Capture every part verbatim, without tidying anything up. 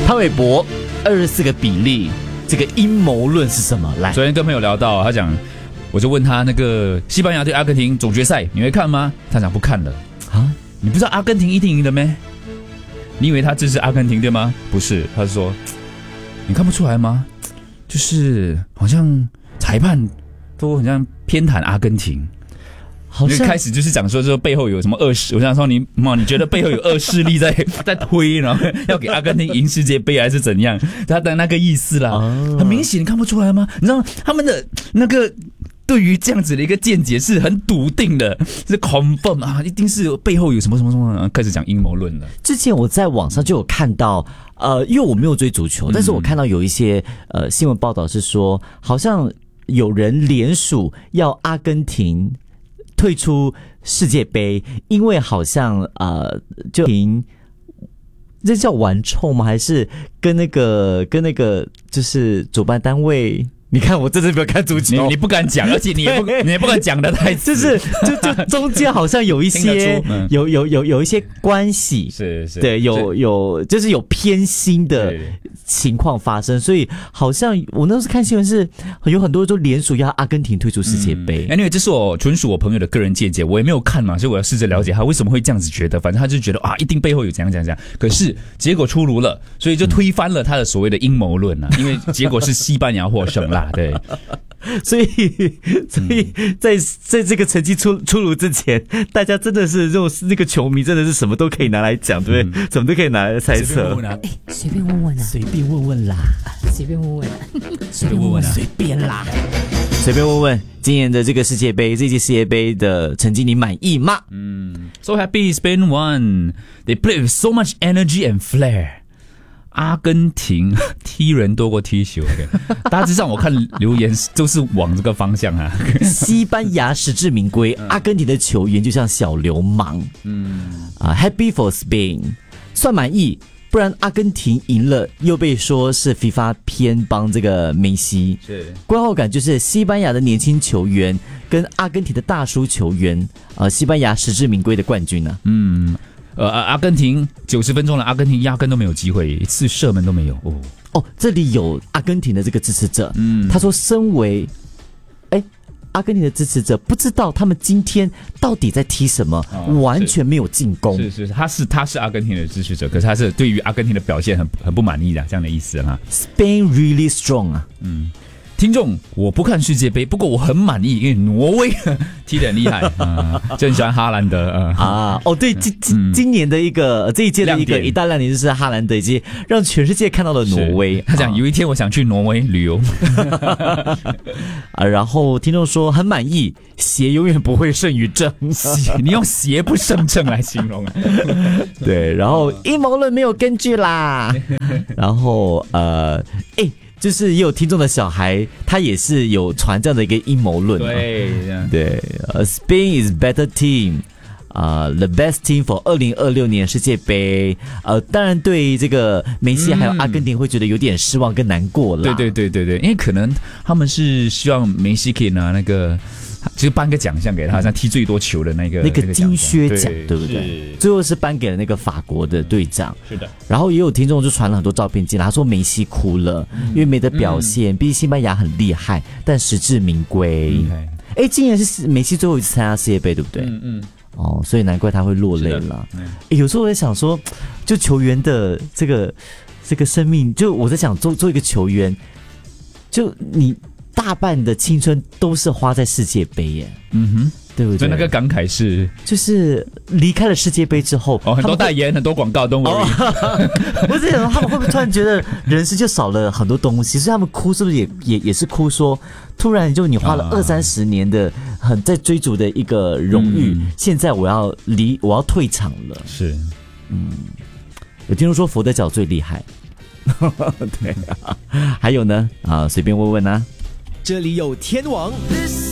潘玮柏二十四个比例，这个阴谋论是什么？来， 昨天跟朋友聊到，他讲，我就问他那个西班牙对阿根廷总决赛你会看吗？他讲不看了啊，你不知道阿根廷一定赢的咩？你以为他支持阿根廷对吗？不是，他说你看不出来吗？就是好像裁判都好像偏袒阿根廷。 好像开始就是讲说，说背后有什么恶势，我想说你妈，你觉得背后有恶势力在在推，然后要给阿根廷赢世界杯还是怎样？他的那个意思啦，哦、很明显，你看不出来吗？你知道他们的那个对于这样子的一个见解是很笃定的，是 confirm 啊，一定是背后有什么什么什么，开始讲阴谋论了。 之前我在网上就有看到，呃，因为我没有追足球，但是我看到有一些呃新闻报道是说，好像有人联署要阿根廷退出世界杯，因为好像呃就停，这叫玩臭吗？还是跟那个跟那个就是主办单位？你看我真的没有看足球， 你你不敢讲，而且你也不你也不敢讲的太就是就就中间好像有一些、嗯、有有有有一些关系， 是是， 对，有有就是有偏心的情况发生，所以好像我那时候看新闻是有很多都联署要阿根廷退出世界杯。 因为这是我纯属我朋友的个人见解，我也没有看嘛，所以我要试着了解他为什么会这样子觉得。反正他就觉得啊，一定背后有怎样怎样怎样。可是结果出炉了，所以就推翻了他的所谓的阴谋论啊，因为结果是西班牙获胜啦。对， 所以所以在在这个成绩出出炉之前，大家真的是这种那个球迷真的是什么都可以拿来讲，对不对？嗯、什么都可以拿来猜测。 随便问问啊， 随便问问啦， 随便问问， 随便问问，随便啦，随便问问。今年的这个世界杯，这届世界杯的成绩你满意吗？ 嗯 ，So happy Spain won. They played with so much energy and flair. 阿根廷踢人多过踢球， okay. 大致上我看留言都是往这个方向啊。 西班牙实至名归，阿根廷的球员就像小流氓。嗯啊、uh, ，Happy for Spain， 算满意，不然阿根廷赢了又被说是 FIFA 偏帮这个梅西。 是观后感就是西班牙的年轻球员跟阿根廷的大叔球员，呃，西班牙实至名归的冠军呢、啊。 嗯。呃，阿根廷九十分钟了，阿根廷压根都没有机会，一次射门都没有。哦哦，这里有阿根廷的这个支持者，嗯，他说，身为哎阿根廷的支持者，不知道他们今天到底在踢什么，哦、完全没有进攻。 是是是，他是他是阿根廷的支持者，可是他是对于阿根廷的表现很很不满意的这样的意思哈。 Spain really strong 啊， 嗯。听众，我不看世界杯，不过我很满意，因为挪威踢得很厉害，啊、就很喜欢哈兰德啊。 啊哦，对，今今今年的一个这一届的一个一大亮点就是哈兰德，以及让全世界看到了挪威。 他讲、啊、有一天我想去挪威旅游， 啊，然后听众说很满意，邪永远不会胜于正， 你用邪不胜正来形容啊？ 对，然后阴谋论没有根据啦，然后呃，哎。就是也有听众的小孩，他也是有传这样的一个阴谋论、啊。 对对、uh, ，Spain is better team， 啊、uh, ，the best team for 二零二六年世界杯。呃，当然对这个梅西还有阿根廷会觉得有点失望跟难过了。 对对对对对，因为可能他们是希望梅西可以拿那个。就颁个奖项给他，好像踢最多球的那个那个金靴奖， 对, 对不对？最后是颁给了那个法国的队长。 是的。然后也有听众就传了很多照片进来，他说梅西哭了，嗯、因为没得表现。毕、嗯、竟西班牙很厉害，但实至名归。哎、嗯，今年是梅西最后一次参加世界杯，对不对？嗯嗯。哦，所以难怪他会落泪了。有时候我在想说，就球员的这个这个生命，就我在想做做一个球员，就你。大半的青春都是花在世界杯耶，嗯哼，对不对？ 所以那个感慨是， 就是离开了世界杯之后， 哦，很多代言、很多广告都没有。 我在想，他们会不会突然觉得人生就少了很多东西？所以他们哭是不是也也也是哭说，突然就你花了二三十年的很在追逐的一个荣誉，嗯、现在我要离我要退场了。 是， 嗯，有听说佛得角最厉害，对啊，还有呢啊，随便问问啊。 这里有天王 This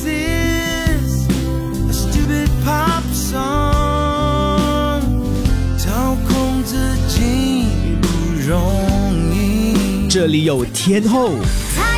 is a stupid pop song 操控自己不容易这里有天后太